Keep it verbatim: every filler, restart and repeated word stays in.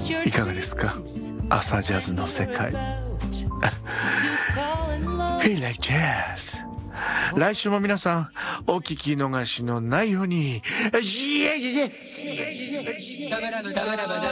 いかがですか？朝ジャズの世界Feel like jazz。 来週も皆さんお聞き逃しのないように。